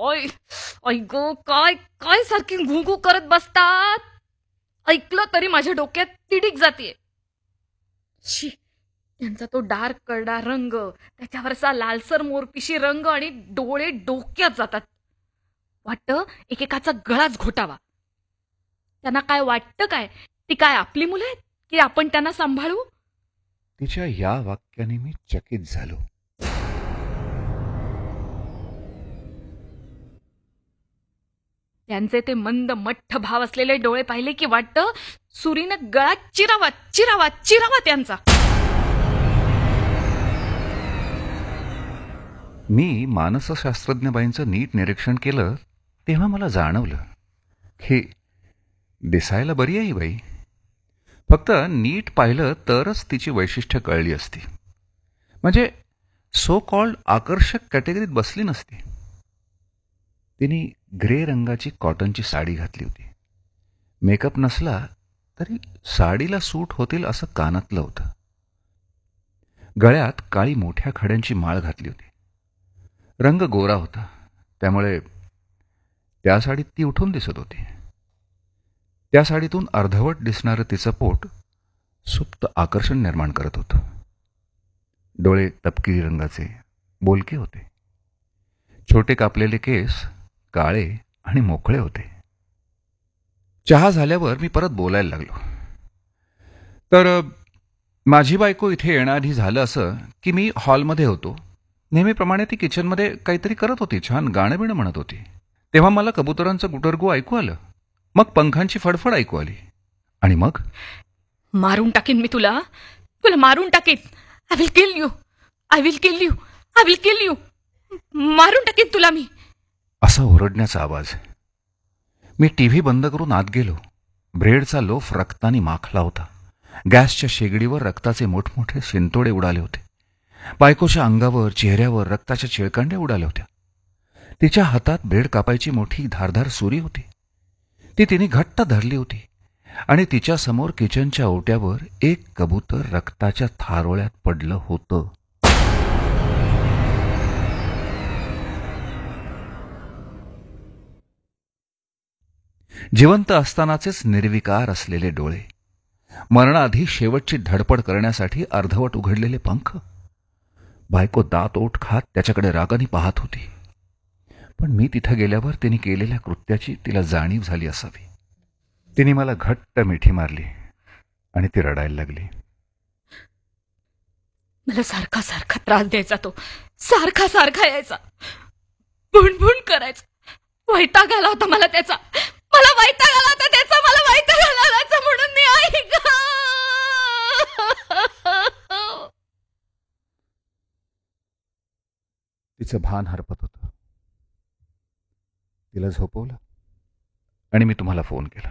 ओय ऐ गो, काय काय सारखी घुंगू करत बसतात. ऐकलं तरी माझ्या डोक्यात तिडीक जातीये. शी, त्यांचा तो डार्क करडा रंग, त्याच्यावरचा लालसर मोरपिशी रंग आणि डोळे डोक्यात जातात. वाटतं एकेकाचा गळाच घोटावा. त्यांना काय वाटतं काय, ती काय आपली मुलं आहेत की आपण त्यांना सांभाळू? तिच्या या वाक्याने मी चकित झालो. त्यांचे ते मंद मठ्ठ भाव असलेले डोळे पाहिले की वाटतं सुरीनं गळा चिरावा चिरावा चिरावा त्यांचा. मी मानसशास्त्रज्ञबाईंचं नीट निरीक्षण केलं तेव्हा मला जाणवलं की दिसायला बरी आहे ही बाई, फक्त नीट पाहिलं तरच तिची वैशिष्ट्य कळली असती. म्हणजे सो कॉल्ड आकर्षक कॅटेगरीत बसली नसती. तिने ग्रे रंगाची कॉटनची साडी घातली होती. मेकअप नसला तरी साडीला सूट होतील असं कानातलं होतं. गळ्यात काळी मोठ्या खड्यांची माळ घातली होती. रंग गोरा होता, त्यामुळे त्या साडीत ती उठून दिसत होती. त्या साडीतून अर्धवट दिसणारं तिचं पोट सुप्त आकर्षण निर्माण करत होतं. डोळे तपकिरी रंगाचे, बोलके होते. छोटे कापलेले केस काळे आणि मोकळे होते. चहा झाल्यावर मी परत बोलायला लागलो. तर माझी बायको इथे येण्याआधी झालं असं की मी हॉलमध्ये होतो. नेहमीप्रमाणे ती किचनमध्ये काहीतरी करत होती, छान गाणं बिणं म्हणत होती. तेव्हा मला कबुतरांचं गुटरगू ऐकू आलं. मग पंखांची फडफड ऐकू आली. आणि मग मारून टाकीन मी तुला, तुला मारून टाकीन. I will kill you, I will kill you, I will kill you. मारून टाकीन तुला मी. असा ओरडण्याचा आवाज. मी टीव्ही बंद करून आत गेलो. ब्रेडचा लोफ रक्ताने माखला होता. गॅसच्या शेगडीवर रक्ताचे मोठमोठे शिंतोडे उडाले होते. बायकोच्या अंगावर, चेहऱ्यावर रक्ताच्या चिळकांड्या उडाल्या होत्या. तिच्या हातात ब्रेड कापायची मोठी धारधार सुरी होती. ती तिने घट्ट धरली होती आणि तिच्या समोर किचनच्या ओट्यावर एक कबूतर रक्ताच्या थारोळ्यात पडलं होतं. जिवंत असतानाचेच निर्विकार असलेले डोळे, मरणाआधी शेवटची धडपड करण्यासाठी अर्धवट उघडलेले पंख. बायको दात ओठ खात त्याच्याकडे रागाने पाहत होती. पण मी तिथं गेल्यावर तिने केलेल्या कृत्याची तिला जाणीव झाली असावी. तिने मला घट्ट मिठी मारली आणि ती रडायला लागली. मला सारखा सारखा त्रास द्यायचा तो, सारखा सारखा यायचा, भुणभुण करायचा. वैताग आला होता मला त्याचा, मला वैताग आला होता त्याचा, मला वैताग आला होता म्हणून मी ऐक. तिचं भान हरपत होतं. तिला झोपवलं आणि मी तुम्हाला फोन केला.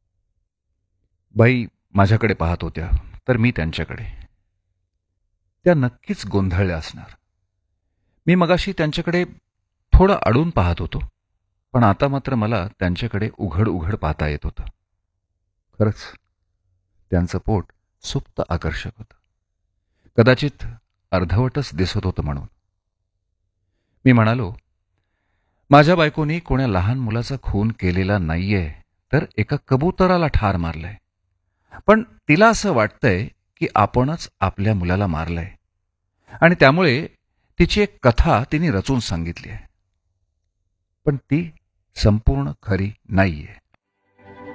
बाई माझ्याकडे पाहत होत्या तर मी त्यांच्याकडे. त्या नक्कीच गोंधळल्या असणार. मी मगाशी त्यांच्याकडे थोडं अडून पाहत होतो, पण आता मात्र मला त्यांच्याकडे उघड उघड पाहता येत होतं. खरंच त्यांचं पोट सुप्त आकर्षक होतं. कदाचित अर्धवटच दिसत होतं म्हणून. मी म्हणालो, माझ्या बायकोनी कोण्या लहान मुलाचा खून केलेला नाहीये, तर एका कबुतराला ठार मारलंय. पण तिला असं वाटतंय की आपणच आपल्या मुलाला मारलंय आणि त्यामुळे तिची एक कथा तिने रचून सांगितली आहे. पण ती संपूर्ण खरी नाहीये.